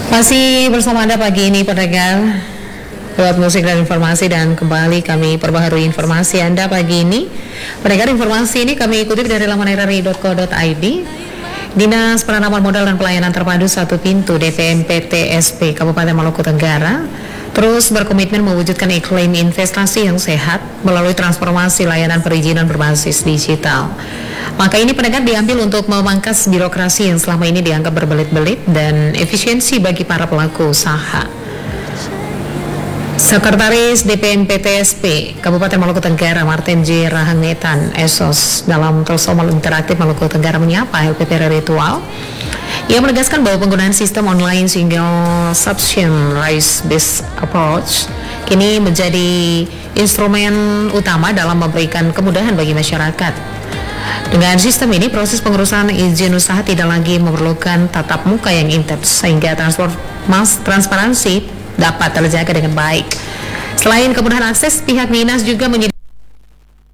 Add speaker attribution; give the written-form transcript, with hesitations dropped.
Speaker 1: Masih bersama Anda pagi ini pendengar buat musik dan informasi, dan kembali kami perbaharui informasi Anda pagi ini. Pendengar, informasi ini kami kutip dari laman rri.co.id. Dinas Penanaman Modal dan Pelayanan Terpadu Satu Pintu DPMPTSP Kabupaten Maluku Tenggara terus berkomitmen mewujudkan iklim investasi yang sehat melalui transformasi layanan perizinan berbasis digital. Maka ini pendengar diambil untuk memangkas birokrasi yang selama ini dianggap berbelit-belit dan efisiensi bagi para pelaku usaha. Sekretaris DPMPTSP Kabupaten Maluku Tenggara Martin J. Rahangetan Esos dalam Telkomsel Interaktif Maluku Tenggara menyapa LPP Ritual. Ia menegaskan bahwa penggunaan sistem online single subscription rice-based approach kini menjadi instrumen utama dalam memberikan kemudahan bagi masyarakat. Dengan sistem ini, proses pengurusan izin usaha tidak lagi memerlukan tatap muka yang intens, sehingga transparansi dapat terjaga dengan baik. Selain kemudahan akses, pihak Dinas juga menyediakan